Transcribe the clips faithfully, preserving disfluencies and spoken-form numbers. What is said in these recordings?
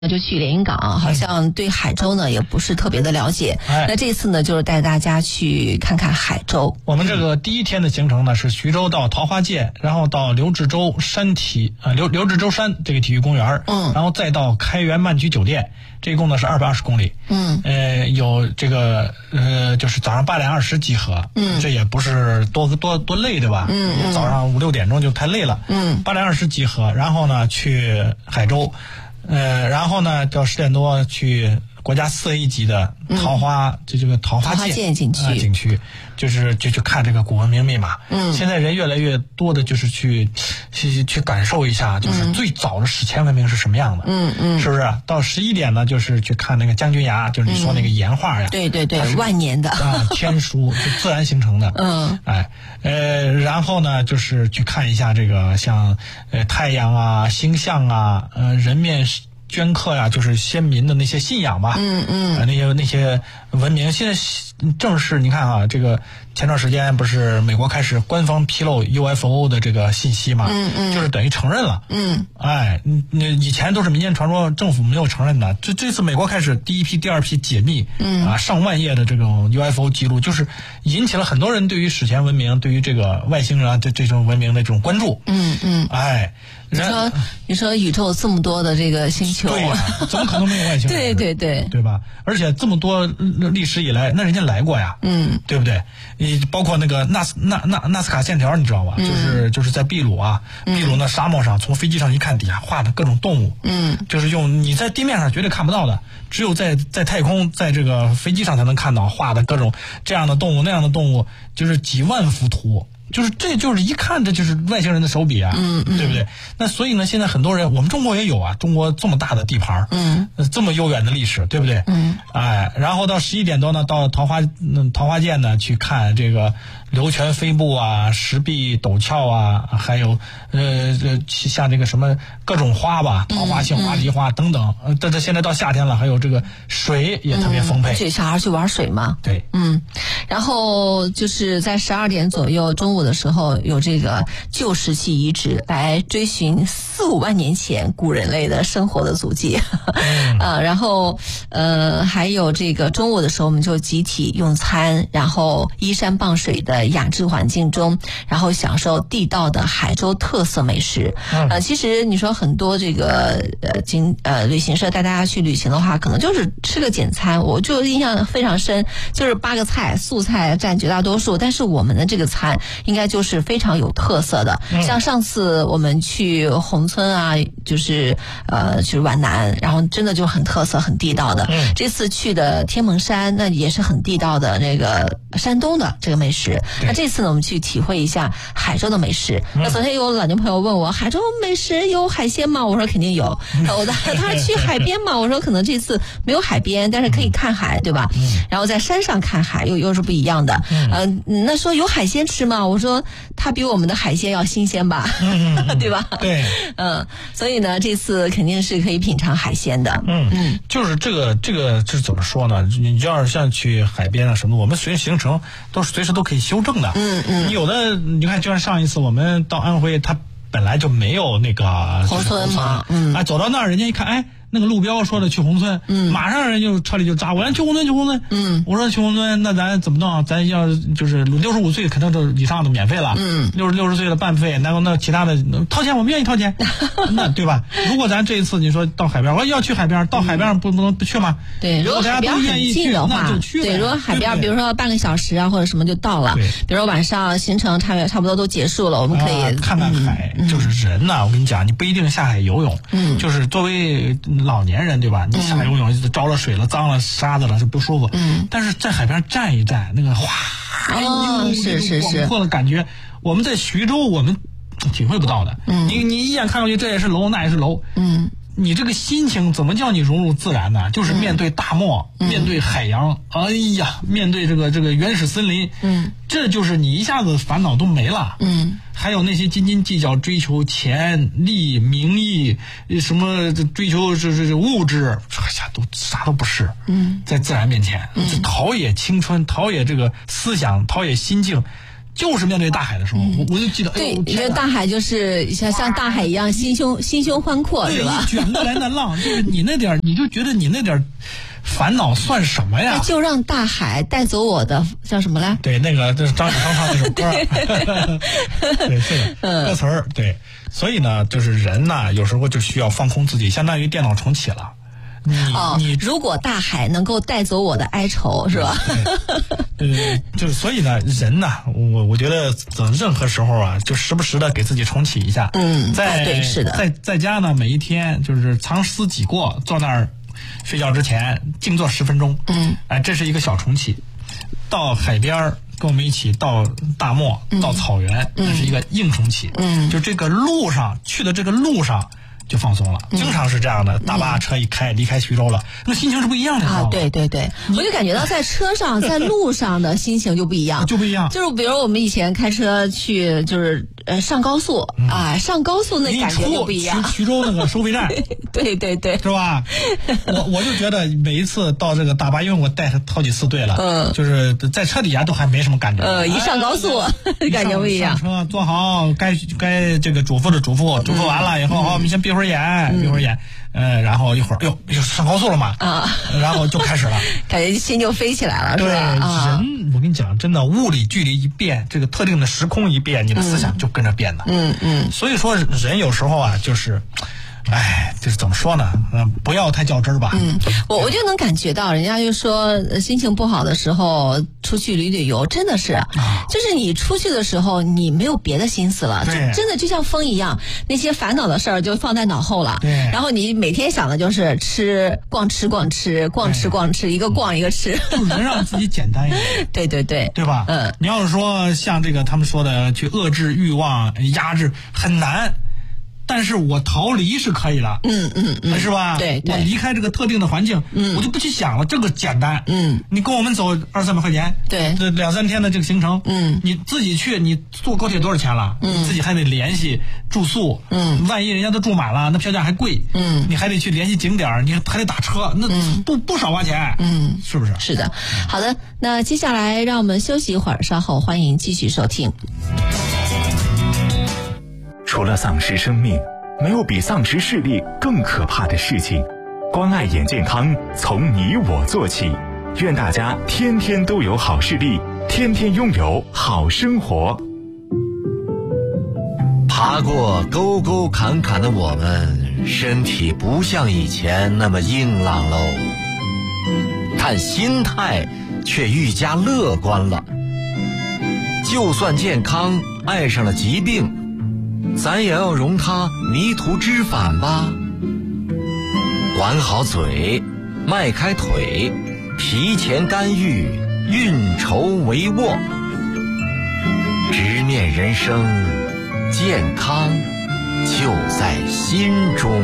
那就去连云港，好像对海州呢也不是特别的了解。 哎、 那这次呢，就是带大家去看看海州。 我们这个第一天的行程呢是徐州到桃花涧，然后到刘志洲山体呃刘刘志洲山这个体育公园， 嗯， 然后再到开元曼居酒店，这一共呢是二百二十公里。 嗯， 呃，有这个呃，就是早上八点二十集合。 嗯， 这也不是多多多累对吧？ 嗯， 早上五六点钟就太累了。 嗯， 八点二十集合，然后呢去海州。呃，然后呢，到十点多去国家四 A 级的桃花，嗯、就这个桃花涧景区、 呃，景区，就是就去看这个古文明密码。 嗯， 现在人越来越多的就是去去去感受一下，就是最早的史前文明是什么样的。 嗯嗯， 是不是？到十一点呢，就是去看那个将军崖，就是你说那个岩画呀。 嗯、对对对，万年的啊，天书就自然形成的。 嗯， 哎，呃，然后呢，就是去看一下这个像呃太阳啊、星象啊、呃人面镌刻呀、啊，就是先民的那些信仰吧。 嗯嗯， 呃、那些那些文明，现在正是你看啊，这个前段时间不是美国开始官方披露 U F O 的这个信息嘛？ 嗯嗯， 就是等于承认了。 嗯， 哎，那以前都是民间传说，政府没有承认的。这这次美国开始第一批、第二批解密， 嗯啊，上万页的这种 U F O 记录，就是引起了很多人对于史前文明、对于这个外星人啊这这种文明的这种关注。 嗯嗯， 哎。 你说，你说宇宙这么多的这个星球， 对呀、啊，怎么可能没有外星人？ 对对对， 对吧？而且这么多历史以来，那人家来过呀， 嗯， 对不对？你包括那个纳斯纳纳纳斯卡线条，你知道吧？ 嗯、 就是就是在秘鲁啊， 嗯、 秘鲁那沙漠上，从飞机上一看，底下画的各种动物， 嗯， 就是用你在地面上绝对看不到的，只有在在太空，在这个飞机上才能看到画的各种这样的动物那样的动物，就是几万幅图。就是这就是一看这就是外星人的手笔啊， 嗯嗯， 对不对？那所以呢，现在很多人，我们中国也有啊，中国这么大的地盘， 嗯， 这么悠远的历史，对不对？ 嗯， 哎，然后到十一点多呢，到桃花嗯桃花涧呢去看这个流泉飞瀑啊、石壁陡峭啊，还有呃像这个什么各种花吧，桃花、杏花、梨花等等。呃，但是现在到夏天了，还有这个水也特别丰沛， 去小孩去玩水嘛。 对， 嗯，然后就是在十二点左右中午的时候，有这个旧石器遗址来追寻四五万年前古人类的生活的足迹。 嗯、 呃，然后呃还有这个中午的时候，我们就集体用餐，然后依山傍水的雅致环境中，然后享受地道的海州特色美食。 嗯、 呃，其实你说很多这个呃经呃旅行社带大家去旅行的话，可能就是吃个简餐，我就印象非常深，就是八个菜，素菜占绝大多数，但是我们的这个餐应该就是非常有特色的。 嗯、 像上次我们去宏村啊，就是呃去皖南，然后真的就很特色很地道的。 嗯、 这次去的天门山，那也是很地道的那个山东的这个美食。那这次呢，我们去体会一下海州的美食。 嗯、 那昨天有老年朋友问我，海州美食有海鲜吗？我说肯定有。我的他去海边嘛，我说可能这次没有海边，但是可以看海，对吧？ 嗯、 然后在山上看海又又是不一样的。 嗯、 呃，那说有海鲜吃吗？我说它比我们的海鲜要新鲜吧， 嗯、 对吧？ 对， 嗯，所以呢，这次肯定是可以品尝海鲜的。 嗯嗯，就是这个这个这怎么说呢？你要是像去海边啊什么的，我们随行程都是随时都可以修正的。 嗯嗯， 有的你看，就像上一次我们到安徽，它本来就没有那个宏村嘛，嗯， 哎，走到那儿，人家一看，哎。那个路标说的去宏村， 嗯， 马上人就车里就扎，我要去宏村，去宏村， 嗯， 我说去宏村，那咱怎么弄？咱要就是六十五岁肯定都以上的免费了， 嗯， 六十六十岁的半费，然后那其他的掏钱，我们愿意掏钱，那对吧？如果咱这一次你说到海边，我要去海边，到海边不不能不去吗？ 对，如果海边很近的话，对，如果海边比如说半个小时啊或者什么就到了，比如说晚上行程差差不多都结束了，我们可以、 啊、看看海，嗯、就是人呐，我跟你讲，你不一定下海游泳， 嗯， 就是作为老年人对吧？你下游泳着了水了、脏了、沙子了是不舒服。 嗯， 但是在海边站一站，那个哗， 哦，是是是， 广阔的感觉，我们在徐州我们体会不到的。 嗯， 你你一眼看过去，这也是楼，那也是楼。 嗯， 你这个心情怎么叫你融入自然呢？就是面对大漠， 嗯、 面对海洋，哎呀，面对这个这个原始森林。 嗯， 这就是你一下子烦恼都没了。 嗯。 还有那些斤斤计较、追求钱、利、名义，什么追求这这物质，哎呀，都啥都不是。 嗯， 在自然面前，嗯、陶冶青春，陶冶这个思想，陶冶心境， 就是面对大海的时候，嗯、我我就记得， 对， 你觉得大海就是像像大海一样心胸心胸宽阔， 对， 是吧？ 一卷过来的浪，就是你那点你就觉得你那点烦恼算什么呀？ 就让大海带走我的叫什么来？ 对，那个就是张雨生唱那首歌，对，是的， 嗯、 歌词儿，对。所以呢，就是人呢，有时候就需要放空自己，相当于电脑重启了。你、 哦、 你如果大海能够带走我的哀愁，是吧？ 对对对，就是所以呢，人呢，我我觉得在任何时候啊，就时不时的给自己重启一下。 嗯， 在对，是的， 在在家呢，每一天就是藏思己过，坐那儿睡觉之前静坐十分钟。 嗯， 哎，这是一个小重启。到海边儿跟我们一起到大漠、嗯、到草原，这是一个硬重启。 嗯， 就这个路上去的这个路上。就放松了，经常是这样的。大巴车一开，离开徐州了，那心情是不一样的啊！对对对，我就感觉到在车上、在路上的心情就不一样， 就不一样。 就是比如我们以前开车去，就是呃上高速、嗯、啊，上高速那感觉就不一样。 徐徐州那个收费站， 对对对， 是吧？我我就觉得每一次到这个大巴，因为我带好几次队了，嗯，就是在车底下都还没什么感觉。 呃，一上高速、哎、感觉不一样。 上车坐好，该该这个嘱咐的嘱咐，嘱咐完了以后，好、嗯，我们先闭会儿眼，闭会儿眼，呃，然后一会儿，哟，又上高速了嘛，啊，然后就开始了， 感觉心就飞起来了，是吧？ 对，人，我跟你讲，真的，物理距离一变，这个特定的时空一变，你的思想就跟着变的。 嗯嗯。 所以说，人有时候啊，就是。哎，就是怎么说呢？嗯，不要太较真儿吧。 嗯，我我就能感觉到，人家就说心情不好的时候出去旅旅游，真的是，啊、就是你出去的时候，你没有别的心思了，就真的就像风一样，那些烦恼的事儿就放在脑后了。 对。 然后你每天想的就是吃，逛吃逛吃，逛吃逛吃，一个逛一个吃， 就能让自己简单一点。 对对对， 对吧？ 嗯， 你要是说像这个他们说的去遏制欲望、压制，很难。但是我逃离是可以的， 嗯嗯嗯， 是吧？ 对对， 我离开这个特定的环境，嗯，我就不去想了，这个简单， 嗯， 你跟我们走二三百块钱， 对， 这两三天的这个行程， 嗯， 你自己去，你坐高铁多少钱了？嗯，你自己还得联系住宿， 嗯， 万一人家都住满了，那票价还贵， 嗯， 你还得去联系景点，你还得打车，那不、嗯、不少花钱， 嗯， 是不是？ 是的，好的，那接下来让我们休息一会儿，稍后欢迎继续收听。 除了丧失生命，没有比丧失视力更可怕的事情。关爱眼健康，从你我做起。愿大家天天都有好视力，天天拥有好生活。 爬过沟沟坎坎的我们，身体不像以前那么硬朗喽，但心态却愈加乐观了。就算健康爱上了疾病，咱也要容他迷途知返吧。管好嘴，迈开腿，提前干预，运筹帷幄。直面人生，健康就在心中。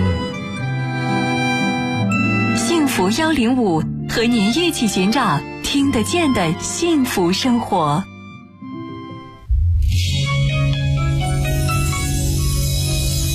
幸福幺零五和您一起寻找听得见的幸福生活。